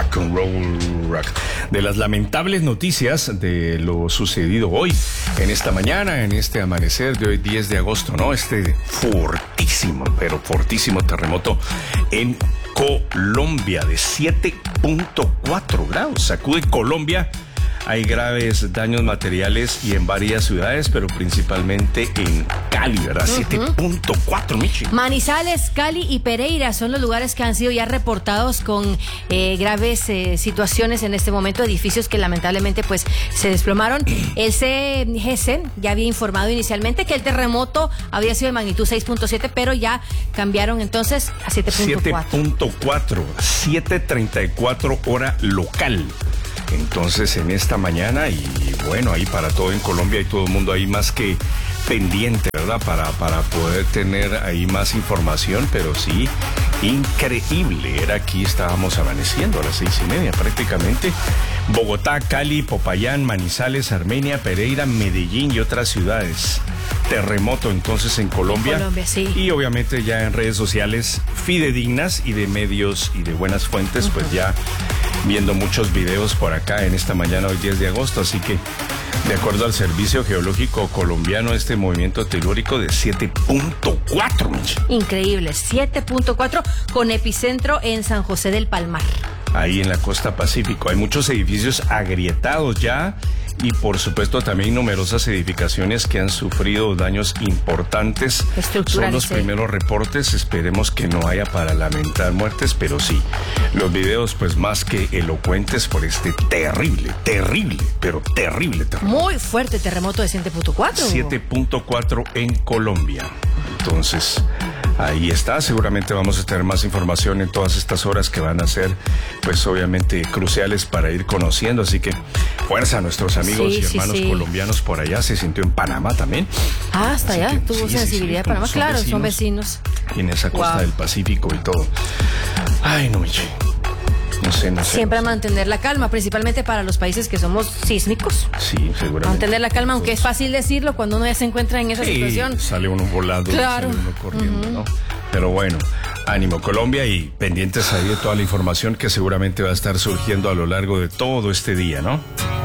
rock and roll. De las lamentables noticias de lo sucedido hoy, en esta mañana, en este amanecer de hoy 10 de agosto, ¿no? Este fortísimo, pero fortísimo terremoto en Colombia de 7.4 grados. Sacude Colombia. Hay graves daños materiales y en varias ciudades, pero principalmente en Cali, ¿verdad? 7.4, Michi. Manizales, Cali y Pereira son los lugares que han sido ya reportados con graves situaciones en este momento, edificios que lamentablemente pues se desplomaron. El CGC ya había informado inicialmente que el terremoto había sido de magnitud 6.7, pero ya cambiaron entonces a 7.4. 7.34 hora local. Entonces en esta mañana y bueno, ahí para todo en Colombia y todo el mundo ahí más que pendiente, ¿verdad? Para poder tener ahí más información, pero sí, increíble. Era aquí, estábamos amaneciendo a las 6:30 prácticamente. Bogotá, Cali, Popayán, Manizales, Armenia, Pereira, Medellín y otras ciudades. Terremoto entonces en Colombia. Sí. Y obviamente ya en redes sociales fidedignas y de medios y de buenas fuentes, pues ya viendo muchos videos por acá en esta mañana, hoy 10 de agosto. Así que, de acuerdo al Servicio Geológico Colombiano, este movimiento telúrico de 7.4. Increíble, 7.4 con epicentro en San José del Palmar. Ahí en la costa Pacífico. Hay muchos edificios agrietados ya y por supuesto también numerosas edificaciones que han sufrido daños importantes. Son los primeros reportes, esperemos que no haya para lamentar muertes, pero sí, los videos pues más que elocuentes por este terrible terremoto. Muy fuerte terremoto de 7.4. 7.4 en Colombia. Entonces, ahí está, seguramente vamos a tener más información en todas estas horas que van a ser, pues obviamente cruciales para ir conociendo, así que fuerza a nuestros amigos y hermanos colombianos por allá. Se sintió en Panamá también. Ah, hasta allá, tuvo sensibilidad Panamá, claro, son vecinos. Y en esa costa del Pacífico y todo. Ay, no, Michi. No sé. Siempre mantener la calma, principalmente para los países que somos sísmicos. Sí, seguramente. Mantener la calma, aunque es fácil decirlo cuando uno ya se encuentra en esa situación. Sale uno volando, claro. Sale uno corriendo, ¿no? Pero bueno, ánimo Colombia y pendientes ahí de toda la información que seguramente va a estar surgiendo a lo largo de todo este día, ¿no?